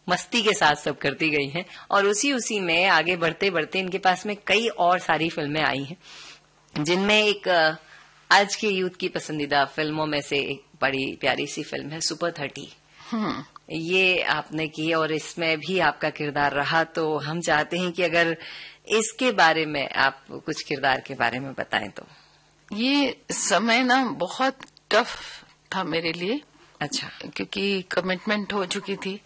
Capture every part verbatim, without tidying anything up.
मस्ती के साथ सब करती गई हैं और उसी उसी में आगे बढ़ते बढ़ते इनके पास में कई और सारी फिल्में आई हैं, जिनमें एक आज के यूथ की पसंदीदा फिल्मों में से एक बड़ी प्यारी सी फिल्म है सुपर थर्टी। ये आपने की और इसमें भी आपका किरदार रहा, तो हम चाहते हैं कि अगर इसके बारे में आप कुछ किरदार के बारे में बताएं तो। ये समय ना बहुत टफ था मेरे लिए। अच्छा। क्योंकि कमिटमेंट हो चुकी थी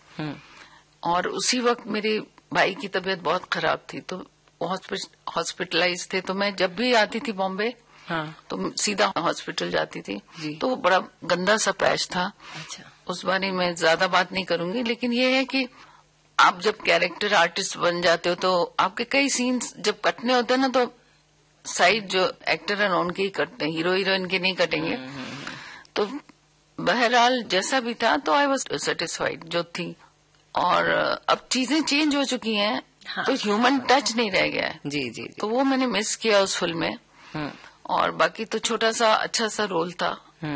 और उसी वक्त मेरे भाई की तबीयत बहुत खराब थी, तो हॉस्पिटलाइज थे। तो मैं जब भी आती थी बॉम्बे, हाँ, तो सीधा हॉस्पिटल जाती थी जी। तो बड़ा गंदा सा पैच था। अच्छा। उस बारे में ज्यादा बात नहीं करूंगी, लेकिन ये है कि आप जब कैरेक्टर आर्टिस्ट बन जाते हो तो आपके कई सीन्स जब कटने होते हैं ना, तो साइड जो एक्टर है उनके ही कटते हैं, हीरो हीरोइन के नहीं कटेंगे। तो बहरहाल जैसा भी था तो आई वॉज सेटिस्फाइड जो थी। और अब चीजें चेंज हो चुकी हैं, हाँ, तो ह्यूमन टच नहीं रह गया है। जी, जी, जी। तो वो मैंने मिस किया उस फिल्म में। और बाकी तो छोटा सा अच्छा सा रोल था।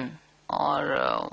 और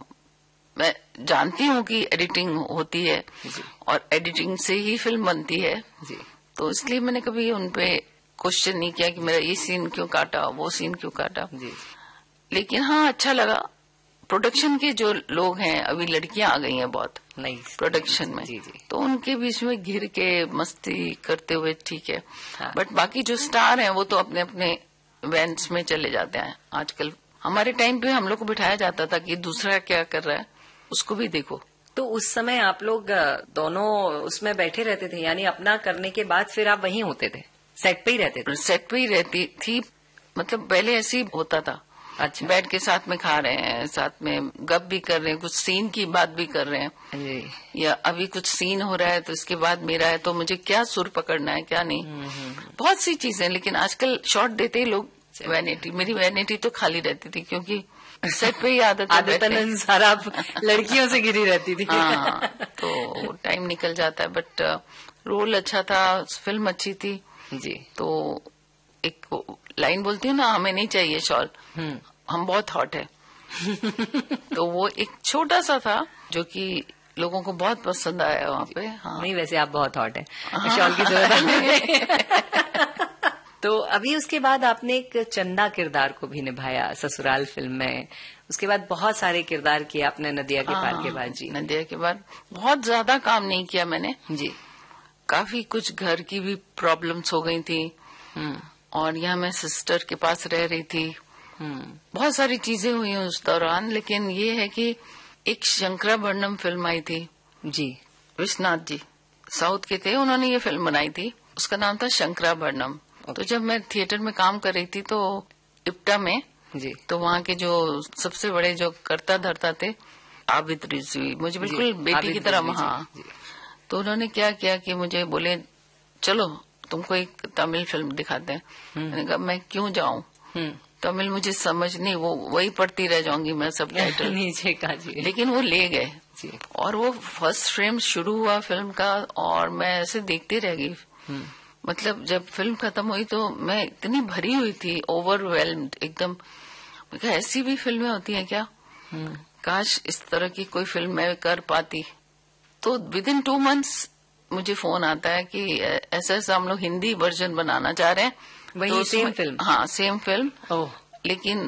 मैं जानती हूँ कि एडिटिंग होती है और एडिटिंग से ही फिल्म बनती है जी। तो इसलिए मैंने कभी उनपे क्वेश्चन नहीं किया कि मेरा ये सीन क्यों काटा, वो सीन क्यों काटा जी। लेकिन हाँ, अच्छा लगा। प्रोडक्शन के जो लोग हैं, अभी लड़कियां आ गई हैं बहुत नई प्रोडक्शन में जी, जी। तो उनके बीच में घिर के मस्ती करते हुए ठीक है, हाँ। बट बाकी जो स्टार हैं वो तो अपने अपने इवेंट्स में चले जाते हैं। आजकल हमारे टाइम पे हम लोग को बिठाया जाता था कि दूसरा क्या कर रहा है उसको भी देखो। तो उस समय आप लोग दोनों उसमें बैठे रहते थे, यानी अपना करने के बाद फिर आप वहीं होते थे, सेट पे ही रहते थे? सेट पे ही रहती थी, मतलब पहले ऐसे ही होता था। अच्छा। बैठ के साथ में खा रहे हैं, साथ में गप भी कर रहे हैं, कुछ सीन की बात भी कर रहे हैं जी। या अभी कुछ सीन हो रहा है तो इसके बाद मेरा है तो मुझे क्या सुर पकड़ना है क्या नहीं, बहुत सी चीजें। लेकिन आजकल शॉट देते ही लोग वैनिटी, मेरी वैनिटी तो खाली रहती थी क्योंकि सेट पे ही आदत आदतन अनुसार आप लड़कियों से घिरी रहती थी। हाँ, तो टाइम निकल जाता है। बट रोल अच्छा था, फिल्म अच्छी थी जी। तो एक लाइन बोलती हूँ ना, हमें नहीं चाहिए शॉल, हम बहुत हॉट है। तो वो एक छोटा सा था जो कि लोगों को बहुत पसंद आया वहाँ पे। हाँ। नहीं, वैसे आप बहुत हॉट है, हाँ। शॉल की जरूरत नहीं। तो अभी उसके बाद आपने एक चंदा किरदार को भी निभाया ससुराल फिल्म में, उसके बाद बहुत सारे किरदार किए आपने नदिया के पार के बाद जी। नदिया के बाद बहुत ज्यादा काम नहीं किया मैंने जी। काफी कुछ घर की भी प्रॉब्लम्स हो गई थी और यहाँ मैं सिस्टर के पास रह रही थी, बहुत सारी चीजें हुई उस दौरान। लेकिन ये है कि एक शंकराभरणम फिल्म आई थी जी, विश्वनाथ जी साउथ के थे, उन्होंने ये फिल्म बनाई थी, उसका नाम था शंकराभरणम। तो जब मैं थिएटर में काम कर रही थी तो इप्टा में जी, तो वहाँ के जो सबसे बड़े जो कर्ता धर्ता थे आबिद रिजवी, मुझे बिल्कुल बेटी की तरह वहाँ, तो उन्होंने क्या किया कि मुझे बोले चलो तुमको एक तमिल फिल्म दिखाते हैं। मैंने कहा मैं क्यों जाऊं, तमिल मुझे समझ नहीं, वो वही पढ़ती रह जाऊंगी मैं सब टाइटल नीचे का जी। लेकिन वो ले गए और वो फर्स्ट फ्रेम शुरू हुआ फिल्म का और मैं ऐसे देखती रह गई। मतलब जब फिल्म खत्म हुई तो मैं इतनी भरी हुई थी, ओवरवेल्म्ड एकदम। ऐसी भी फिल्में होती हैं क्या, काश इस तरह की कोई फिल्म मैं कर पाती। तो विद इन टू मंथ्स मुझे फोन आता है कि ऐसा ऐसा हम लोग हिंदी वर्जन बनाना चाह रहे हैं। वही तो सेम फिल्म? हाँ, सेम फिल्म। ओह। लेकिन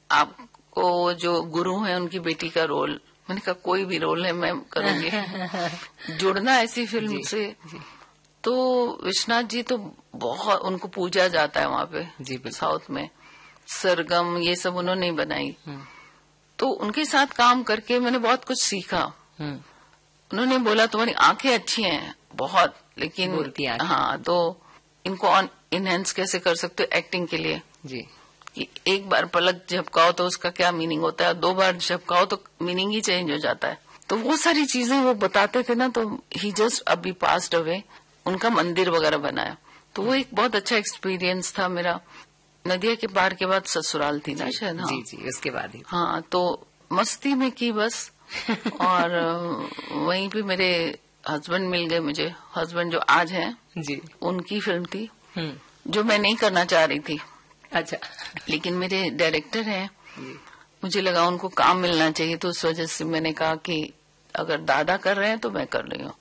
आपको जो गुरु है उनकी बेटी का रोल, मैंने कहा कोई भी रोल है मैं करूंगी। जुड़ना ऐसी फिल्म जी, से जी। तो विश्वनाथ जी तो बहुत उनको पूजा जाता है वहाँ पे जी, साउथ में। सरगम ये सब उन्होंने बनाई, तो उनके साथ काम करके मैंने बहुत कुछ सीखा। उन्होंने बोला तुम्हारी आंखें अच्छी हैं बहुत, लेकिन हाँ तो इनको इनहेंस कैसे कर सकते हो एक्टिंग के लिए जी, कि एक बार पलक झपकाओ तो उसका क्या मीनिंग होता है, दो बार झपकाओ तो मीनिंग ही चेंज हो जाता है। तो वो सारी चीजें वो बताते थे ना, तो ही जस्ट अभी पास्ड अवे, उनका मंदिर वगैरह बनाया, तो वो एक बहुत अच्छा एक्सपीरियंस था मेरा। नदिया के पार के बाद ससुराल थी ना शायद, हाँ जी जी, उसके बाद ही हाँ, तो मस्ती में की बस। और वहीं पे मेरे हस्बैंड मिल गए मुझे, हस्बैंड जो आज हैं जी, उनकी फिल्म थी जो मैं नहीं करना चाह रही थी। अच्छा। लेकिन मेरे डायरेक्टर हैं, मुझे लगा उनको काम मिलना चाहिए, तो उस वजह से मैंने कहा कि अगर दादा कर रहे हैं तो मैं कर रही हूँ।